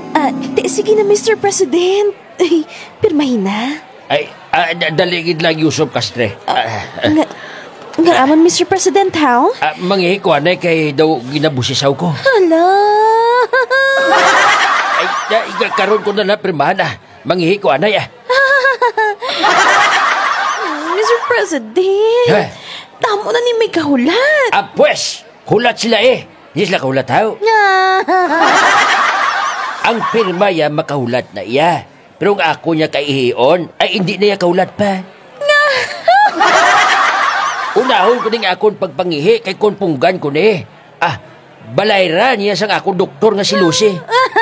Sige na, Mr. President. Ay, pirmahin na. Ay, daligid lang Yusuf Castre. Nga aman, Mr. President, how? Mangihi ko anay kay daw ginabusisaw ko. Hala. Ay, karon ko na pirmahan Mangihi ko anay Mr. President, tamo na ni may kahulat. Pues, hulat sila Hindi sila kahulat how? Ang pirmaya makahulat na iya. Pero ang ako niya kaihion, ay hindi na iya kahulat pa. Unahon ko ning akong pagpangihi kay konpunggan ko ni. Balayra niya sang akong doktor nga si Lucy.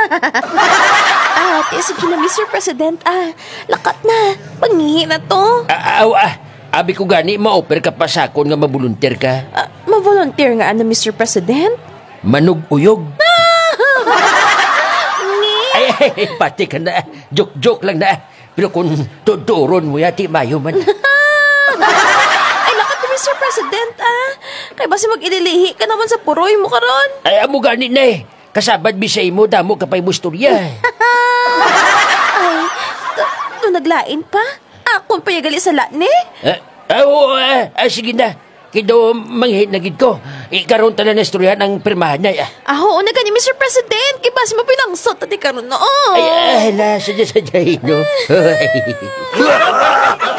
Sige na, Mr. President. Lakat na. Pangihi na to. Abi ko gani, ma-offer ka pa sa akon nga mabuluntir ka. Ma-volunteer nga Mr. President? Manug-uyog. Ay, pati ka na. Joke lang na. Pero kung tuturon mo yati, mayo man. Ay, lakat na, Mr. President, Kaya basi mag-ililihi ka naman sa puroy mo karon. Ay, amo gani na Kasabad bisay mo, damo ka pa'y musturya. Ay, naglain pa? Ako pa yagali sa lani? Sige na. Kido manghit na gid ko. Ikaroon tala na istorya ng pirmahan na. Oo na gani, Mr. President. Kibas mo pinangsot at ikaroon na. Ay, sadya-sadya, no?